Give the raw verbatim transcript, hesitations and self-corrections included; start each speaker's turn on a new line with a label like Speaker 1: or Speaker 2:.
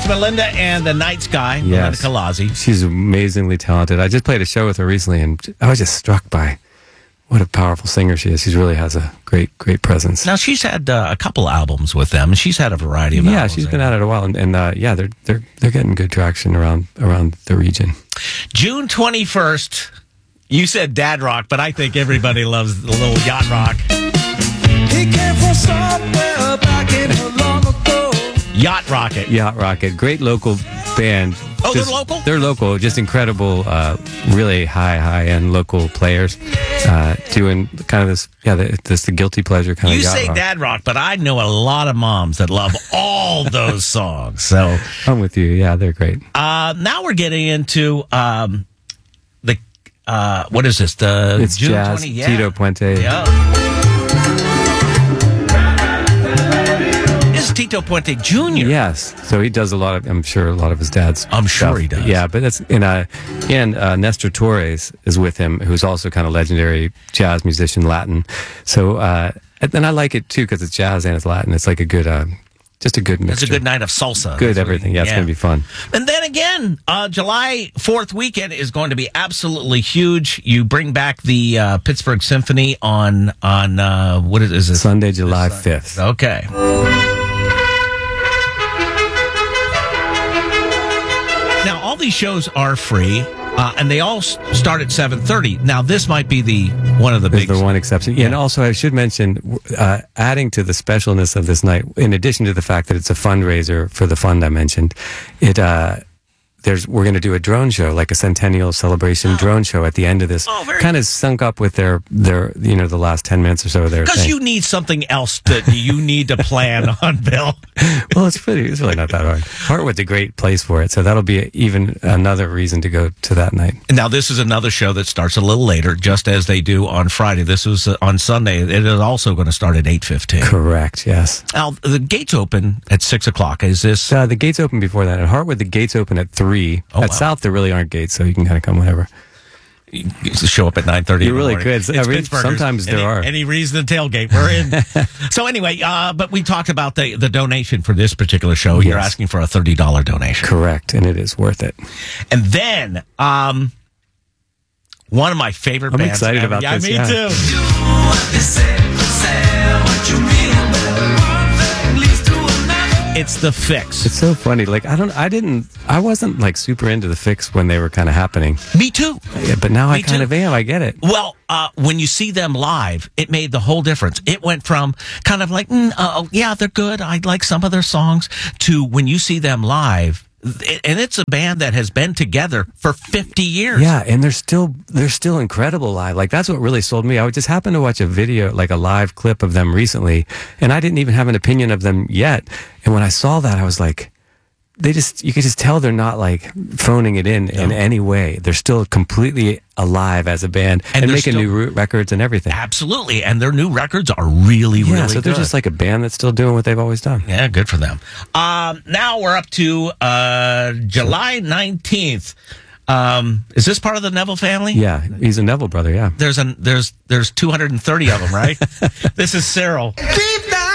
Speaker 1: It's Melinda and the Night Sky,
Speaker 2: Yes.
Speaker 1: Melinda Kaladze.
Speaker 2: She's amazingly talented. I just played a show with her recently, and I was just struck by what a powerful singer she is. She really has a great, great presence.
Speaker 1: Now, she's had uh, a couple albums with them, and she's had a variety of
Speaker 2: yeah,
Speaker 1: albums.
Speaker 2: she's been at it a while, and, and uh, yeah, they're they're they're getting good traction around around the region.
Speaker 1: June twenty-first, you said dad rock, but I think everybody loves the little yacht rock.
Speaker 3: He came from somewhere back in the long ago.
Speaker 1: Yacht Rocket.
Speaker 2: Yacht Rocket, great local band.
Speaker 1: Oh,
Speaker 2: Just-
Speaker 1: they're local?
Speaker 2: They're local, just incredible, uh, really high, high-end local players uh, doing kind of this, yeah, the, this the guilty pleasure kind
Speaker 1: You
Speaker 2: of yacht
Speaker 1: say
Speaker 2: rock.
Speaker 1: dad rock, but I know a lot of moms that love all those songs. So
Speaker 2: I'm with you. Yeah, they're great.
Speaker 1: uh, now we're getting into um, the, uh, what is this? The
Speaker 2: It's
Speaker 1: June
Speaker 2: jazz.
Speaker 1: twentieth? Yeah.
Speaker 2: Tito Puente.
Speaker 1: Yeah. This is Tito Puente Junior
Speaker 2: Yes, so he does a lot of. I'm sure a lot of his dad's.
Speaker 1: I'm sure
Speaker 2: stuff.
Speaker 1: he does.
Speaker 2: Yeah, but that's in uh, and uh, Nestor Torres is with him, who's also kind of legendary jazz musician, Latin. So uh, and then I like it too because it's jazz and it's Latin. It's like a good, uh, just a good mixture.
Speaker 1: It's a good night of salsa.
Speaker 2: Good
Speaker 1: That's what-
Speaker 2: everything. Yeah, it's gonna be fun.
Speaker 1: And then again, uh, July fourth weekend is going to be absolutely huge. You bring back the uh, Pittsburgh Symphony on on uh, what is, is this?
Speaker 2: Sunday, July fifth.
Speaker 1: Okay. Now, all these shows are free, uh, and they all s- start at seven thirty. Now, this might be the one of the
Speaker 2: Is
Speaker 1: big...
Speaker 2: the one exception. Yeah, and also I should mention, uh, adding to the specialness of this night, in addition to the fact that it's a fundraiser for the fund I mentioned, it uh, there's we're going to do a drone show, like a centennial celebration
Speaker 1: Oh.
Speaker 2: drone show at the end of this.
Speaker 1: Oh, very-
Speaker 2: kind of sunk up with their their you know the last ten minutes or so of their
Speaker 1: Because
Speaker 2: thing.
Speaker 1: you need something else that you need to plan on, Bill.
Speaker 2: Well, it's pretty. It's really not that hard. Hartwood's a great place for it, so that'll be even another reason to go to that night.
Speaker 1: Now, this is another show that starts a little later, just as they do on Friday. This was uh, on Sunday. It is also going to start at eight fifteen.
Speaker 2: Correct. Yes.
Speaker 1: Now, the gates open at six o'clock. Is this...
Speaker 2: Uh, the gates open before that. At Hartwood, the gates open at three.
Speaker 1: Oh,
Speaker 2: at
Speaker 1: wow.
Speaker 2: South, there really aren't gates, so you can kind of come whenever.
Speaker 1: You show up at nine thirty.
Speaker 2: You really could. Every- sometimes there
Speaker 1: any,
Speaker 2: are.
Speaker 1: Any reason to tailgate, we're in. So anyway, uh, but we talked about the, the donation for this particular show. You're
Speaker 2: Yes.
Speaker 1: asking for a thirty dollars donation.
Speaker 2: Correct, and it is worth it.
Speaker 1: And then um, one of my favorite
Speaker 2: I'm
Speaker 1: bands.
Speaker 2: excited
Speaker 1: ever-
Speaker 2: about
Speaker 1: yeah,
Speaker 2: this,
Speaker 1: me
Speaker 2: yeah.
Speaker 1: too.
Speaker 3: Do what they say, say what you mean. One thing leads to another.
Speaker 1: It's The Fix.
Speaker 2: It's so funny. Like I don't, I didn't, I wasn't like super into the Fix when they were kind of happening.
Speaker 1: Me too.
Speaker 2: Yeah, but now I
Speaker 1: Me
Speaker 2: kind
Speaker 1: too.
Speaker 2: of am. I get it.
Speaker 1: Well, uh, when you see them live, it made the whole difference. It went from kind of like, mm, uh, oh, yeah, they're good. I like some of their songs, to when you see them live, th- and it's a band that has been together for fifty years.
Speaker 2: Yeah, and they're still they're still incredible live. Like that's what really sold me. I just happened to watch a video, like a live clip of them recently, and I didn't even have an opinion of them yet. And when I saw that, I was like, they just you could just tell they're not like phoning it in in any way. They're still completely alive as a band
Speaker 1: And
Speaker 2: and,
Speaker 1: they're
Speaker 2: making
Speaker 1: still-
Speaker 2: new re- records and everything.
Speaker 1: Absolutely. And their new records are really,
Speaker 2: Yeah,
Speaker 1: really
Speaker 2: so
Speaker 1: good.
Speaker 2: they're just like a band that's still doing what they've always done.
Speaker 1: Yeah, good for them. Um, now we're up to uh, July nineteenth. Um, is this part of the Neville family?
Speaker 2: Yeah, he's a Neville brother. Yeah.
Speaker 1: There's an there's there's two hundred thirty of them, right? This is Cyril.
Speaker 3: Deep